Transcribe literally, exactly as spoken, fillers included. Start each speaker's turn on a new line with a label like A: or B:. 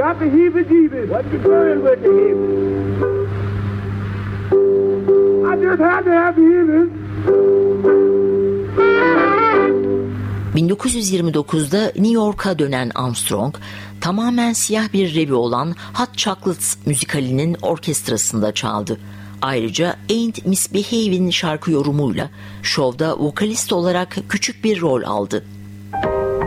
A: got the heebie-jeebies.
B: What you doing with the heebie?
A: I just had to have the heebies.
C: bin dokuz yüz yirmi dokuzda New York'a dönen Armstrong, tamamen siyah bir revi olan Hot Chocolates müzikalinin orkestrasında çaldı. Ayrıca Ain't Misbehavin' şarkı yorumuyla şovda vokalist olarak küçük bir rol aldı.